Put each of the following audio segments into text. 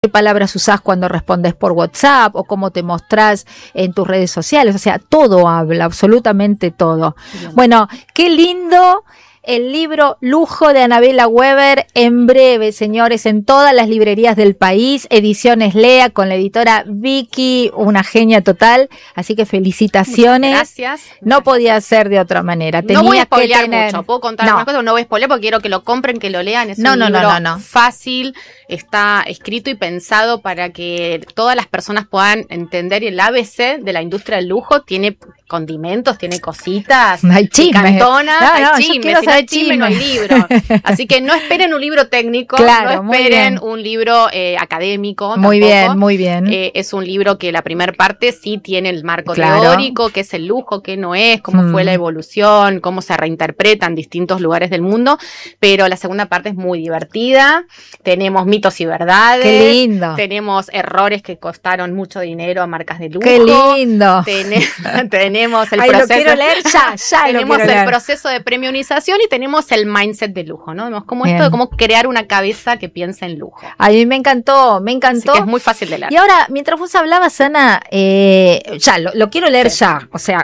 qué palabras usás cuando respondes por WhatsApp o cómo te mostrás en tus redes sociales. O sea, todo habla, absolutamente todo. Bien. Bueno, qué lindo. El libro Lujo de Anabela Weber, en breve, señores, en todas las librerías del país. Ediciones Lea, con la editora Vicky, una genia total. Así que felicitaciones. Muchas gracias. No podía ser de otra manera. No voy a spoilear mucho, puedo contar algunas cosas, no voy a spoilear porque quiero que lo compren, que lo lean. Es un libro fácil, está escrito y pensado para que todas las personas puedan entender. El ABC de la industria del lujo tiene condimentos, tiene cositas, hay chismes, hay chismes, si no hay chisme no hay libro. Así que no esperen un libro técnico, claro, no esperen un libro académico. Muy tampoco. Bien, muy bien. Es un libro que la primera parte sí tiene el marco teórico, qué es el lujo, qué no es, cómo fue la evolución, cómo se reinterpreta en distintos lugares del mundo, pero la segunda parte es muy divertida. Tenemos mitos y verdades. Qué lindo. Tenemos errores que costaron mucho dinero a marcas de lujo. Qué lindo. Tenemos el proceso. Lo quiero leer ya tenemos el proceso de premiumización y tenemos el mindset de lujo, ¿no? Vemos como esto de cómo crear una cabeza que piensa en lujo. A mí me encantó. Así que es muy fácil de leer. Y ahora, mientras vos hablabas, Ana, ya, lo quiero leer ya. O sea,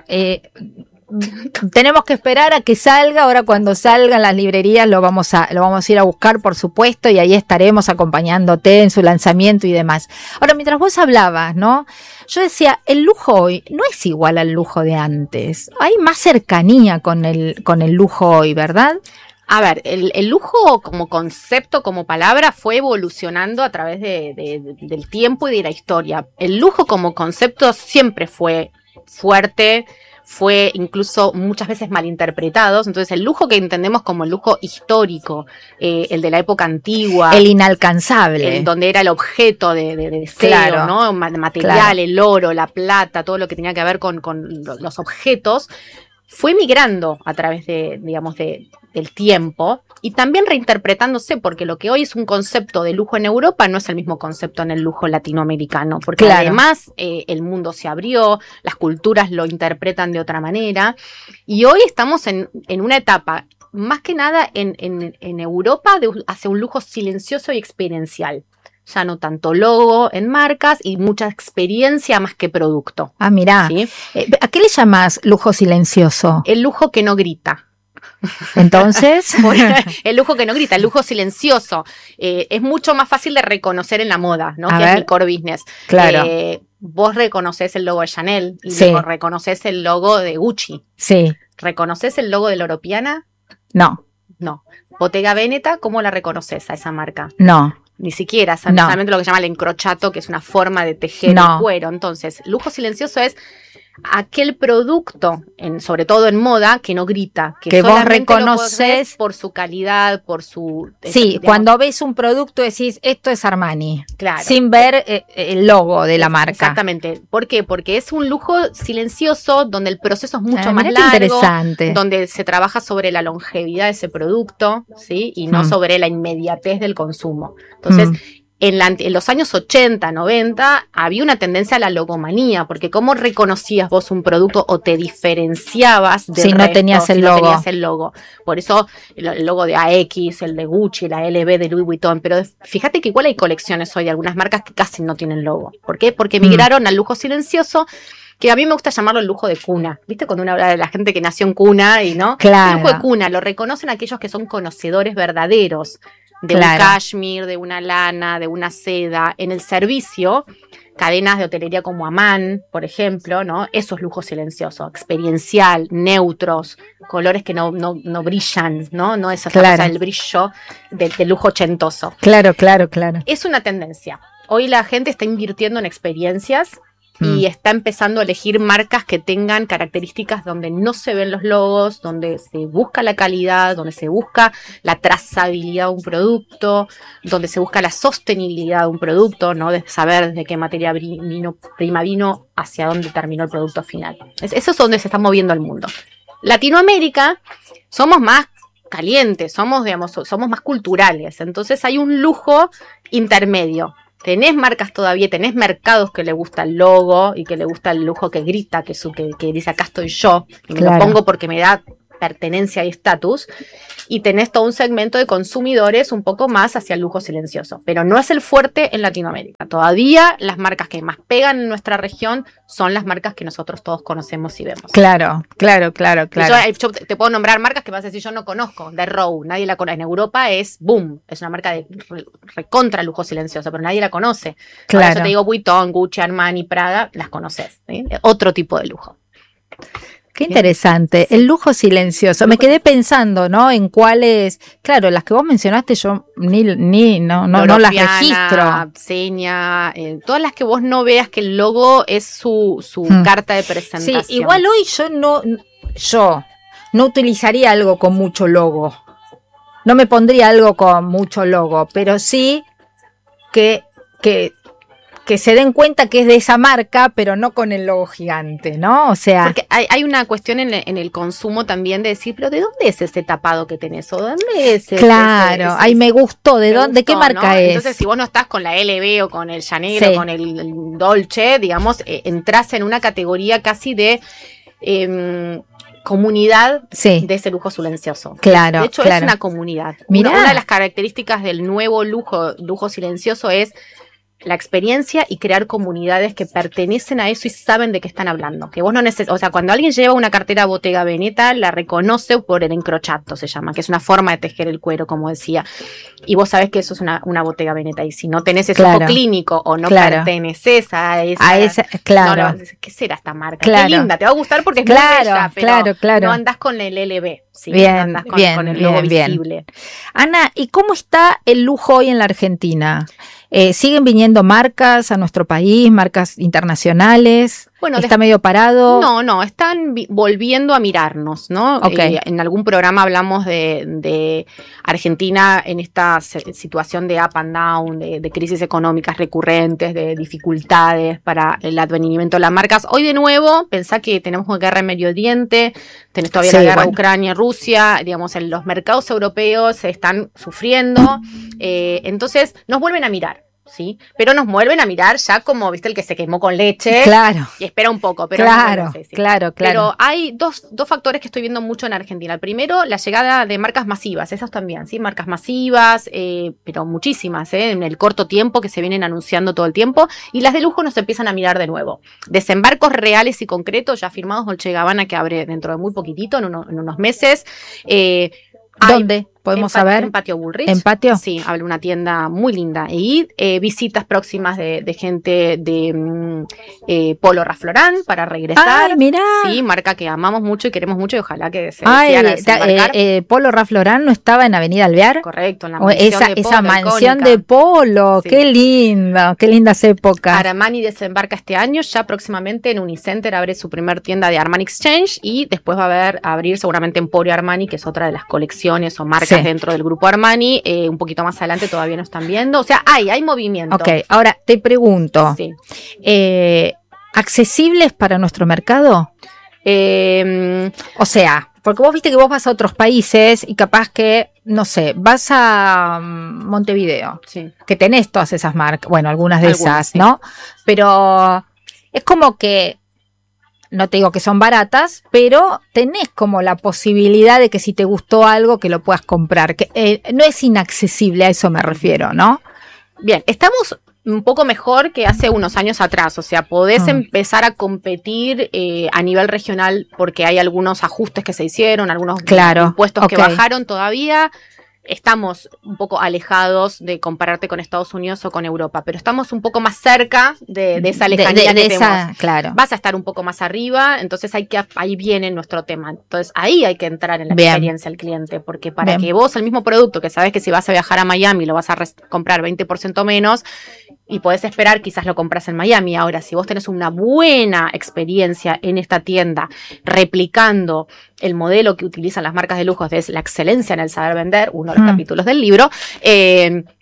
tenemos que esperar a que salga. Ahora cuando salga en las librerías lo vamos a ir a buscar, por supuesto, y ahí estaremos acompañándote en su lanzamiento y demás. Ahora, mientras vos hablabas, ¿no? Yo decía, el lujo hoy no es igual al lujo de antes. Hay más cercanía con el lujo hoy, ¿verdad? A ver, el lujo como concepto, como palabra, fue evolucionando a través del tiempo y de la historia. El lujo como concepto siempre fue fuerte, fue incluso muchas veces malinterpretado. Entonces el lujo que entendemos como el lujo histórico, el de la época antigua, el inalcanzable, donde era el objeto de deseo, claro, ¿no? Material, claro. El oro, la plata, todo lo que tenía que ver con los objetos, fue migrando a través del tiempo y también reinterpretándose, porque lo que hoy es un concepto de lujo en Europa no es el mismo concepto en el lujo latinoamericano, porque claro, además el mundo se abrió, las culturas lo interpretan de otra manera y hoy estamos en una etapa, más que nada en Europa, hacia un lujo silencioso y experiencial. Ya no tanto logo en marcas y mucha experiencia más que producto. Ah, mirá. ¿Sí? ¿A qué le llamas lujo silencioso? El lujo que no grita. Entonces, el lujo que no grita, el lujo silencioso. Es mucho más fácil de reconocer en la moda, ¿no? Que es mi core business. Claro. Vos reconoces el logo de Chanel y sí, reconoces el logo de Gucci. Sí. ¿Reconoces el logo de Loro Piana? No. No. Bottega Veneta, ¿cómo la reconoces a esa marca? No. Ni siquiera, solamente lo que se llama el encrochato, que es una forma de tejer el cuero. Entonces, lujo silencioso es aquel producto, sobre todo en moda, que no grita, que vos reconoces por su calidad, por su... Sí, cuando ves un producto decís, esto es Armani, claro, sin ver el logo de la marca. Exactamente. ¿Por qué? Porque es un lujo silencioso donde el proceso es mucho más largo, interesante, donde se trabaja sobre la longevidad de ese producto, ¿sí? Y no sobre la inmediatez del consumo. Entonces, en los años 80, 90, había una tendencia a la logomanía, porque ¿cómo reconocías vos un producto o te diferenciabas del si resto, no tenías el logo? Por eso el logo de AX, el de Gucci, la LV de Louis Vuitton, pero fíjate que igual hay colecciones hoy de algunas marcas que casi no tienen logo. ¿Por qué? Porque migraron al lujo silencioso, que a mí me gusta llamarlo el lujo de cuna. ¿Viste? Cuando uno habla de la gente que nació en cuna y no. Claro. El lujo de cuna lo reconocen aquellos que son conocedores verdaderos de un cashmere, de una lana, de una seda. En el servicio, cadenas de hotelería como Aman, por ejemplo, ¿no? Eso es lujo silencioso, experiencial, neutros, colores que no brillan, ¿no? No es esa cosa del brillo del lujo ochentoso. Claro. Es una tendencia. Hoy la gente está invirtiendo en experiencias y está empezando a elegir marcas que tengan características donde no se ven los logos, donde se busca la calidad, donde se busca la trazabilidad de un producto, donde se busca la sostenibilidad de un producto, ¿no? De saber desde qué materia prima vino hacia dónde terminó el producto final. Eso es donde se está moviendo el mundo. Latinoamérica somos más calientes, somos más culturales, entonces hay un lujo intermedio. Tenés marcas todavía, tenés mercados que le gusta el logo y que le gusta el lujo que grita, que dice acá estoy yo, y me lo pongo porque me da pertenencia y estatus, y tenés todo un segmento de consumidores un poco más hacia el lujo silencioso, pero no es el fuerte en Latinoamérica. Todavía las marcas que más pegan en nuestra región son las marcas que nosotros todos conocemos y vemos. Claro. Yo te puedo nombrar marcas que vas a decir yo no conozco, The Row, nadie la conoce. En Europa es boom, es una marca de recontra lujo silencioso, pero nadie la conoce. Claro. Ahora yo te digo Vuitton, Gucci, Armani, Prada, las conoces, ¿sí? Otro tipo de lujo. Qué interesante, el lujo silencioso. Me quedé pensando, ¿no? En cuáles, claro, las que vos mencionaste yo no las registro. Seña, todas las que vos no veas que el logo es su carta de presentación. Sí, igual hoy yo no utilizaría algo con mucho logo. No me pondría algo con mucho logo, pero sí que se den cuenta que es de esa marca, pero no con el logo gigante, ¿no? O sea... Porque hay una cuestión en el consumo también de decir, pero ¿de dónde es ese tapado que tenés? ¿O dónde es ese? Claro, ahí me gustó. ¿De qué marca, ¿no? Es? Entonces, si vos no estás con la LV o con el Chanel o con el Dolce, digamos, entras en una categoría casi de... comunidad de ese lujo silencioso. Claro. De hecho, es una comunidad. Una de las características del nuevo lujo silencioso es la experiencia y crear comunidades que pertenecen a eso y saben de qué están hablando. Que vos no necesitas, o sea, cuando alguien lleva una cartera Bottega Veneta, la reconoce por el encrochato, se llama, que es una forma de tejer el cuero, como decía. Y vos sabés que eso es una Bottega Veneta. Y si no tenés ese ojo clínico o no perteneces a esa claro. ¿Qué será esta marca? Claro. Qué linda, te va a gustar porque es muy bella, pero no andás con el LV. Sí, bien, no andás con el logo visible. Ana, ¿y cómo está el lujo hoy en la Argentina? ¿Siguen viniendo marcas a nuestro país, marcas internacionales? Bueno, ¿está medio parado? No, están volviendo a mirarnos, ¿no? Okay. En algún programa hablamos de Argentina en esta situación de up and down, de crisis económicas recurrentes, de dificultades para el advenimiento de las marcas. Hoy de nuevo, pensá que tenemos una guerra en Medio Oriente, tenés todavía la guerra Ucrania-Rusia, digamos, en los mercados europeos se están sufriendo, entonces nos vuelven a mirar. Sí, pero nos vuelven a mirar ya como, viste, el que se quemó con leche. Claro. Y espera un poco, pero claro, claro. Pero hay dos factores que estoy viendo mucho en Argentina. El primero, la llegada de marcas masivas, esas también, sí, marcas masivas, pero muchísimas, en el corto tiempo que se vienen anunciando todo el tiempo. Y las de lujo nos empiezan a mirar de nuevo. Desembarcos reales y concretos, ya firmados Dolce & Gabbana, que abre dentro de muy poquitito, en unos meses. ¿Dónde? ¿Podemos saber? En Patio Bullrich. ¿En Patio? Sí, abre una tienda muy linda. Y visitas próximas de gente de Polo Ralph Lauren para regresar. ¡Ay, mirá! Sí, marca que amamos mucho y queremos mucho y ojalá que se sigan a desembarcar. Polo Ralph Lauren no estaba en Avenida Alvear. Correcto, en la mansión de Polo. Esa mansión de Polo, sí. Qué lindas épocas. Armani desembarca este año, ya próximamente en Unicenter abre su primer tienda de Armani Exchange y después va a abrir seguramente Emporio Armani, que es otra de las colecciones o marcas dentro del grupo Armani, un poquito más adelante todavía no están viendo, o sea, hay movimiento. Ok, ahora te pregunto, ¿accesibles para nuestro mercado? O sea, porque vos viste que vos vas a otros países y capaz que, no sé, vas a Montevideo, que tenés todas esas marcas, bueno, algunas de esas, ¿no? Pero es como que no te digo que son baratas, pero tenés como la posibilidad de que si te gustó algo que lo puedas comprar, que no es inaccesible, a eso me refiero, ¿no? Bien, estamos un poco mejor que hace unos años atrás, o sea, podés empezar a competir a nivel regional porque hay algunos ajustes que se hicieron, algunos impuestos que bajaron todavía. Estamos un poco alejados de compararte con Estados Unidos o con Europa, pero estamos un poco más cerca de esa lejanía que tenemos. Claro. Vas a estar un poco más arriba, entonces ahí viene nuestro tema. Entonces ahí hay que entrar en la experiencia del cliente, porque para que vos el mismo producto, que sabes que si vas a viajar a Miami lo vas a comprar 20% menos, y podés esperar, quizás lo compras en Miami. Ahora, si vos tenés una buena experiencia en esta tienda, replicando el modelo que utilizan las marcas de lujo, es la excelencia en el saber vender, uno de los capítulos del libro,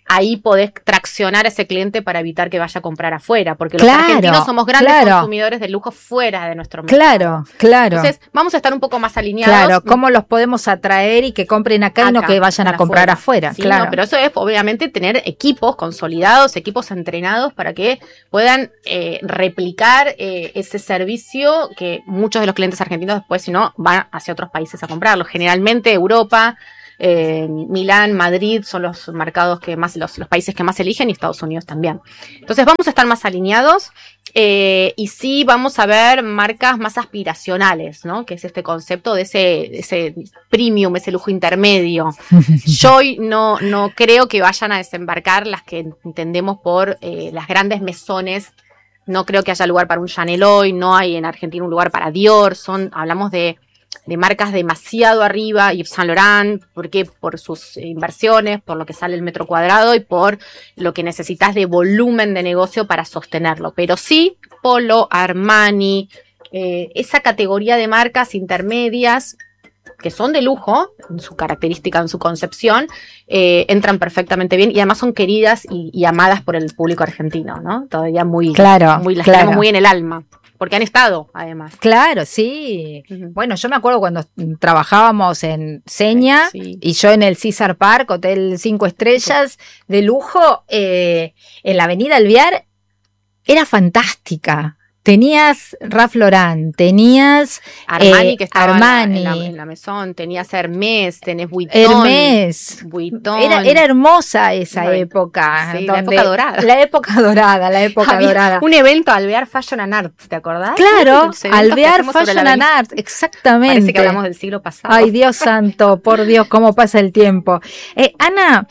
ahí podés traccionar a ese cliente para evitar que vaya a comprar afuera, porque los Claro, argentinos somos grandes claro. consumidores de lujo fuera de nuestro mercado. Claro. Entonces, vamos a estar un poco más alineados. Claro, ¿cómo los podemos atraer y que compren acá y no que vayan a comprar afuera? Sí, claro. No, pero eso es obviamente tener equipos consolidados, equipos entrenados para que puedan replicar ese servicio que muchos de los clientes argentinos después, si no, van hacia otros países a comprarlo. Generalmente Europa, Milán, Madrid son los mercados que más, los países que más eligen, y Estados Unidos también. Entonces vamos a estar más alineados, y sí vamos a ver marcas más aspiracionales, ¿no? Que es este concepto de ese premium, ese lujo intermedio. Yo no creo que vayan a desembarcar las que entendemos por las grandes mesones. No creo que haya lugar para un Chanel hoy, no hay en Argentina un lugar para Dior. Hablamos de marcas demasiado arriba, Yves Saint Laurent, porque por sus inversiones, por lo que sale el metro cuadrado y por lo que necesitas de volumen de negocio para sostenerlo. Pero sí, Polo, Armani, esa categoría de marcas intermedias que son de lujo, en su característica, en su concepción, entran perfectamente bien y además son queridas y amadas por el público argentino, ¿no? Todavía las tenemos muy en el alma. Porque han estado, además. Claro, sí. Bueno, yo me acuerdo cuando trabajábamos en Seña, y yo en el Caesar Park, hotel 5 estrellas de lujo, en la avenida Alvear, era fantástica. Tenías Ralph Lauren, tenías Armani, que estaba Armani. En la Maison, tenías Hermès, tenés Vuitton. Hermès. Era hermosa esa época. Sí, la época dorada. La época dorada. Un evento, Alvear Fashion and Art, ¿te acordás? Claro, Alvear Fashion and Art, exactamente. Parece que hablamos del siglo pasado. Ay, Dios santo, por Dios, cómo pasa el tiempo. Ana,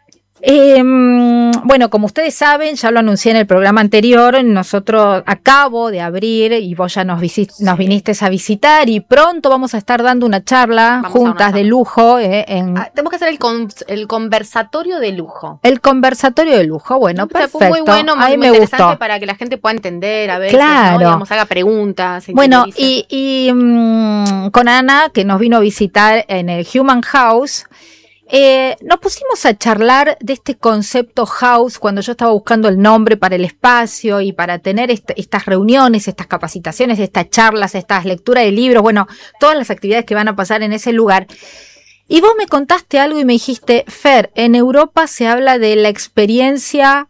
bueno, como ustedes saben, ya lo anuncié en el programa anterior, nosotros acabo de abrir y vos ya nos viniste a visitar, y pronto vamos a estar dando una charla juntas de lujo. Tenemos que hacer el conversatorio de lujo. El conversatorio de lujo, bueno, perfecto. Muy bueno, muy interesante gustó. Para que la gente pueda entender, a ver, claro. ¿no? Digamos, haga preguntas. Bueno, y con Ana, que nos vino a visitar en el Human House, nos pusimos a charlar de este concepto house cuando yo estaba buscando el nombre para el espacio y para tener estas reuniones, estas capacitaciones, estas charlas, estas lecturas de libros, bueno, todas las actividades que van a pasar en ese lugar. Y vos me contaste algo y me dijiste, Fer, en Europa se habla de la experiencia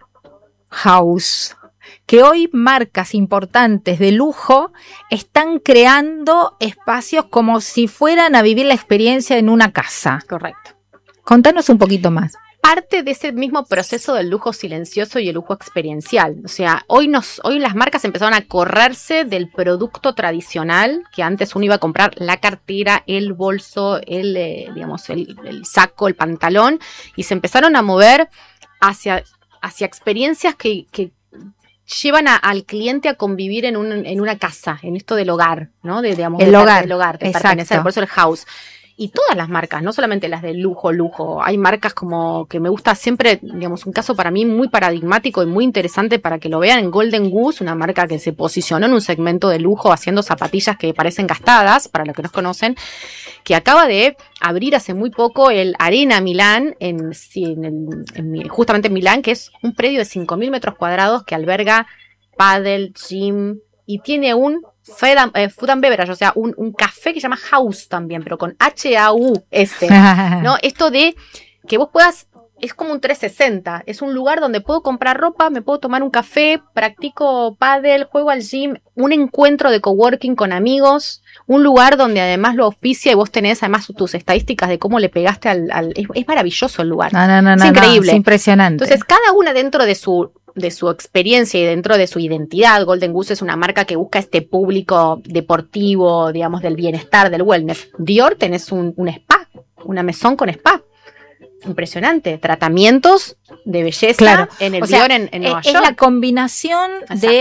house, que hoy marcas importantes de lujo están creando espacios como si fueran a vivir la experiencia en una casa. Correcto. Contanos un poquito más. Parte de ese mismo proceso del lujo silencioso y el lujo experiencial. O sea, hoy las marcas empezaron a correrse del producto tradicional, que antes uno iba a comprar la cartera, el bolso, el saco, el pantalón, y se empezaron a mover hacia experiencias que llevan al cliente a convivir en una casa, en esto del hogar, ¿no? Del hogar, de pertenecer, por eso el house. Y todas las marcas, no solamente las de lujo. Hay marcas como que me gusta siempre, digamos, un caso para mí muy paradigmático y muy interesante para que lo vean, Golden Goose, una marca que se posicionó en un segmento de lujo haciendo zapatillas que parecen gastadas, para los que nos conocen, que acaba de abrir hace muy poco el Arena Milán, justamente en Milán, que es un predio de 5.000 metros cuadrados que alberga pádel, gym, y tiene un food and beverage, o sea, un café que se llama House también, pero con H-A-U-S, ¿no? Esto de que vos puedas, es como un 360, es un lugar donde puedo comprar ropa, me puedo tomar un café, practico pádel, juego al gym, un encuentro de coworking con amigos, un lugar donde además lo auspicia y vos tenés además tus estadísticas de cómo le pegaste es maravilloso el lugar. Es increíble. Es impresionante. Entonces, cada una dentro de su experiencia y dentro de su identidad. Golden Goose es una marca que busca este público deportivo, digamos, del bienestar, del wellness. Dior tenés un spa, una mesón con spa. Impresionante. Tratamientos de belleza en el Dior en Nueva York. Es la combinación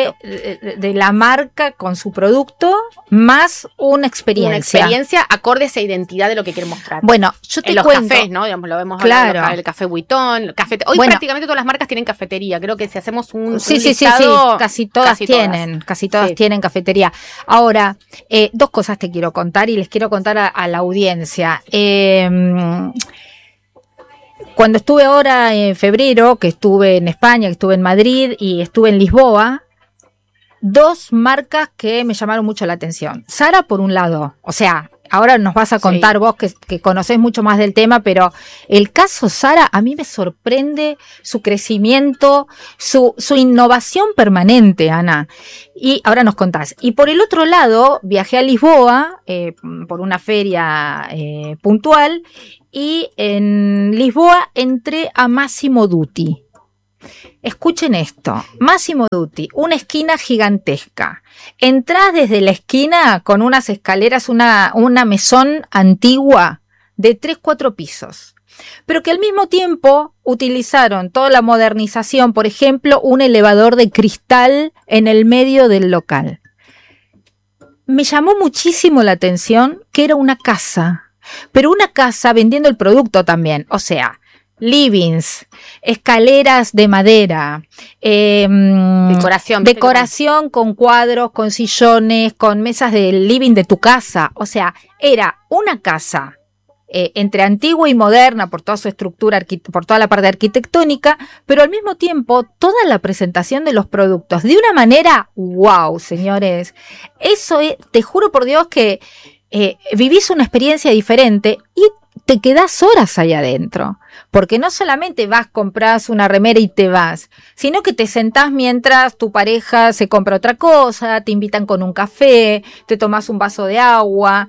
de la marca con su producto más una experiencia. Una experiencia acorde a esa identidad de lo que quiere mostrar. Bueno, yo te en los cuento. Cafés, ¿no? Digamos, lo vemos claro. El café Vuitton. Hoy prácticamente todas las marcas tienen cafetería. Creo que si hacemos un listado, casi todas tienen cafetería. Ahora, dos cosas te quiero contar y les quiero contar a la audiencia. Cuando estuve ahora en febrero, que estuve en España, que estuve en Madrid y estuve en Lisboa, dos marcas que me llamaron mucho la atención. Zara, por un lado, o sea, ahora nos vas a contar vos que conocés mucho más del tema, pero el caso Zara a mí me sorprende su crecimiento, su innovación permanente, Ana. Y ahora nos contás. Y por el otro lado, viajé a Lisboa por una feria puntual y en Lisboa entré a Massimo Dutti. Escuchen esto, Massimo Dutti, una esquina gigantesca. Entrás desde la esquina con unas escaleras, una mesón antigua de 3-4 pisos, pero que al mismo tiempo utilizaron toda la modernización, por ejemplo, un elevador de cristal en el medio del local. Me llamó muchísimo la atención que era una casa, pero una casa vendiendo el producto también, o sea, livings, escaleras de madera, decoración con cuadros, con sillones, con mesas del living de tu casa. O sea, era una casa entre antigua y moderna por toda su estructura, por toda la parte arquitectónica, pero al mismo tiempo toda la presentación de los productos de una manera wow, señores. Eso es, te juro por Dios que vivís una experiencia diferente y te quedás horas ahí adentro, porque no solamente vas, compras una remera y te vas, sino que te sentás mientras tu pareja se compra otra cosa, te invitan con un café, te tomás un vaso de agua,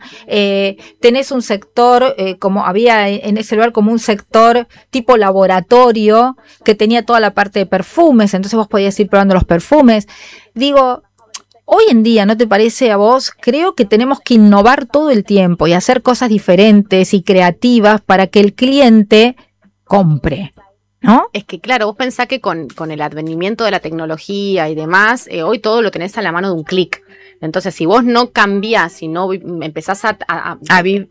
tenés un sector, como había en ese lugar como un sector tipo laboratorio, que tenía toda la parte de perfumes, entonces vos podías ir probando los perfumes. Digo, hoy en día, ¿no te parece a vos? Creo que tenemos que innovar todo el tiempo y hacer cosas diferentes y creativas para que el cliente compre, ¿no? Es que claro, vos pensás que con el advenimiento de la tecnología y demás, hoy todo lo tenés a la mano de un clic. Entonces, si vos no cambiás, si no empezás hoy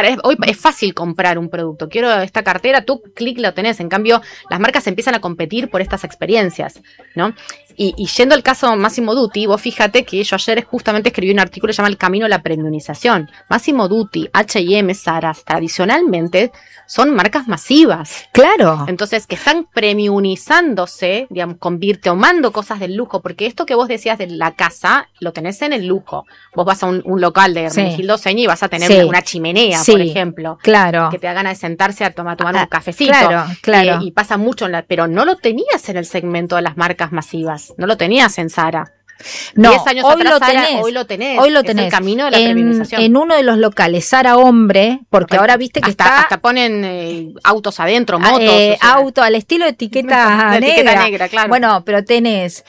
es fácil comprar un producto. Quiero esta cartera, tú clic lo tenés. En cambio, las marcas empiezan a competir por estas experiencias, ¿no? Y yendo al caso Massimo Dutti, vos fíjate que yo ayer justamente escribí un artículo que se llama El camino a la premiumización. Massimo Dutti, H&M, Zara, tradicionalmente son marcas masivas. Claro. Entonces, que están premiumizándose, digamos, tomando cosas del lujo, porque esto que vos decías de la casa, lo tenés en el lujo. Vos vas a un local de Hermenegildo Seña y vas a tener una chimenea, por ejemplo. Claro. Que te da ganas de sentarse a tomar un cafecito. Claro. Y pasa mucho, pero no lo tenías en el segmento de las marcas masivas. No lo tenías en Zara. No, 10 años hoy atrás, lo tenés, Zara, hoy lo tenés. Hoy lo es tenés. El camino de la premiumización. En uno de los locales, Zara Hombre, porque ahora viste que hasta ponen autos adentro, motos. Auto al estilo de etiqueta negra. Claro. Bueno, pero tenés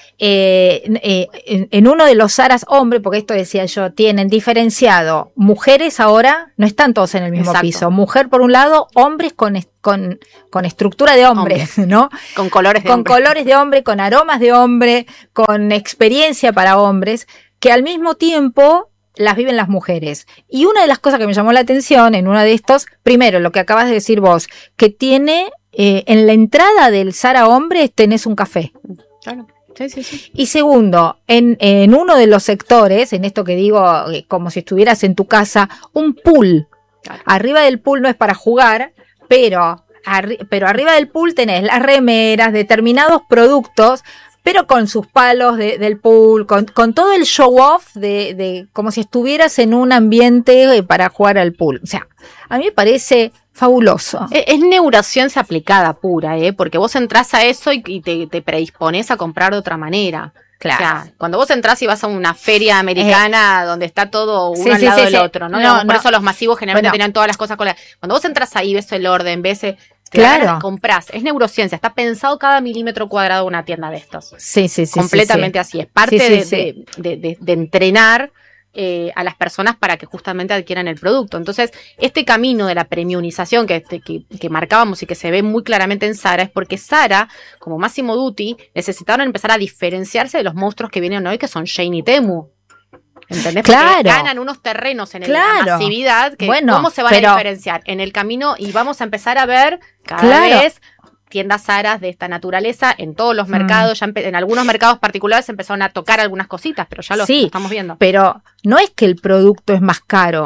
en uno de los Zaras Hombre, porque esto decía yo, tienen diferenciado mujeres ahora, no están todos en el mismo piso. Mujer por un lado, hombres con estructura de hombre, ¿no? Con colores de hombre. Con colores de hombre, con aromas de hombre, con experiencia para hombres, que al mismo tiempo las viven las mujeres. Y una de las cosas que me llamó la atención en uno de estos, primero, lo que acabas de decir vos, que tiene en la entrada del Zara Hombre tenés un café. Claro. Sí. Y segundo, en uno de los sectores, en esto que digo, como si estuvieras en tu casa, un pool. Claro. Arriba del pool no es para jugar, pero arriba del pool tenés las remeras, determinados productos, pero con sus palos del pool, con todo el show off de como si estuvieras en un ambiente para jugar al pool. O sea, a mí me parece fabuloso. Es neurociencia aplicada pura, porque vos entrás a eso y te predispones a comprar de otra manera. Claro. O sea, cuando vos entrás y vas a una feria americana donde está todo uno al lado del otro, ¿no? Por eso los masivos generalmente tenían todas las cosas cuando vos entras ahí, ves el orden, comprás. Es neurociencia, está pensado cada milímetro cuadrado de una tienda de estos. Sí. Completamente así. Es parte de entrenar a las personas para que justamente adquieran el producto. Entonces, este camino de la premiumización que marcábamos y que se ve muy claramente en Zara es porque Zara, como Massimo Dutti, necesitaron empezar a diferenciarse de los monstruos que vienen hoy, que son Shein y Temu. ¿Entendés? Porque ganan unos terrenos en la masividad que ¿cómo se van a diferenciar? En el camino, y vamos a empezar a ver cada vez tiendas Zaras de esta naturaleza en todos los mercados. Ya en algunos mercados particulares empezaron a tocar algunas cositas, pero ya lo estamos viendo. Pero no es que el producto es más caro.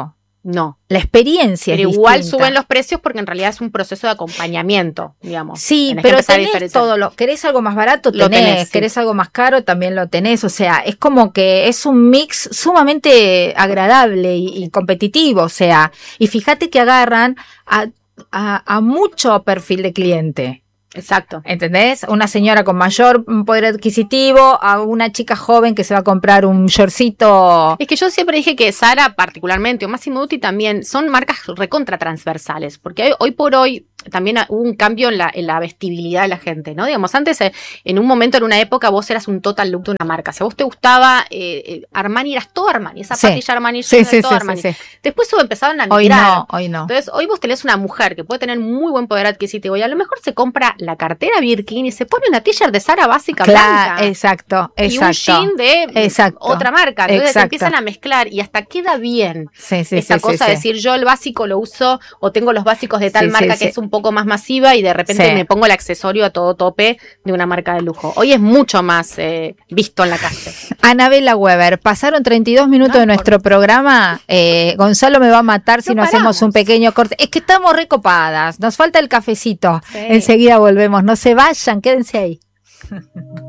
No. La experiencia Pero es igual distinta. suben los precios porque en realidad es un proceso de acompañamiento, digamos. Sí, Tenés que pero empezar a tenés diferenciar. todo lo, querés algo más barato, Lo tenés, sí. querés algo más caro, también lo tenés, o sea, es como que es un mix sumamente agradable y competitivo, o sea, y fíjate que agarran a mucho perfil de cliente. Exacto. ¿Entendés? Una señora con mayor poder adquisitivo, a una chica joven que se va a comprar un shortcito. Es que yo siempre dije que Zara particularmente, o Massimo Dutti también, son marcas recontra transversales, porque hoy por hoy también hubo un cambio en la vestibilidad de la gente, ¿no? Digamos, antes, en un momento, en una época, vos eras un total look de una marca. Si a vos te gustaba Armani, eras todo Armani, esa patilla Armani, todo Armani. Después empezaron a migrar. Hoy no. Entonces, hoy vos tenés una mujer que puede tener muy buen poder adquisitivo y a lo mejor se compra la cartera Birkin y se pone una t-shirt de Zara básica blanca. Exacto. Y un jean de otra marca. Entonces se empiezan a mezclar y hasta queda bien esa cosa de decir yo el básico lo uso o tengo los básicos de tal marca que es un poco más masiva y de repente me pongo el accesorio a todo tope de una marca de lujo. Hoy es mucho más visto en la calle. Anabela Weber, pasaron 32 minutos de nuestro programa. Gonzalo me va a matar si no hacemos un pequeño corte. Es que estamos recopadas, nos falta el cafecito. Enseguida volvemos, no se vayan, quédense ahí.